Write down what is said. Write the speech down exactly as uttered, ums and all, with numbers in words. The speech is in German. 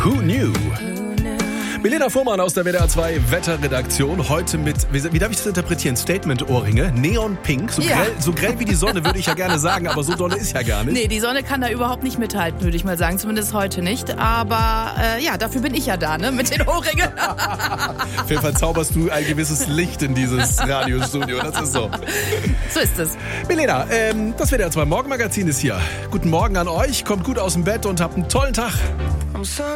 Who knew? Milena Fuhrmann aus der W D R zwei Wetterredaktion. Heute mit, wie, wie darf ich das interpretieren? Statement-Ohrringe, Neon-Pink. So, Ja. grell, so grell wie die Sonne würde ich ja gerne sagen, aber so dolle ist ja gar nicht. Nee, die Sonne kann da überhaupt nicht mithalten, würde ich mal sagen. Zumindest heute nicht. Aber äh, ja, dafür bin ich ja da, ne? Mit den Ohrringen. Auf jeden Fall zauberst du ein gewisses Licht in dieses Radiostudio. Das ist so. So ist es. Milena, ähm, das W D R zwei Morgenmagazin ist hier. Guten Morgen an euch. Kommt gut aus dem Bett und habt einen tollen Tag.